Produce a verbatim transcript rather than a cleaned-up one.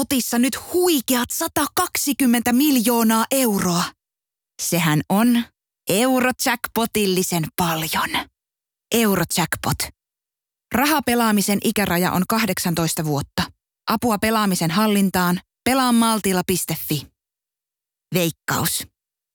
potissa nyt huikeat sata kaksikymmentä miljoonaa euroa. Sehän on Eurojackpotillisen paljon. Eurojackpot. Rahapelaamisen ikäraja on kahdeksantoista vuotta. Apua pelaamisen hallintaan. pelaa maltilla piste fi. Veikkaus.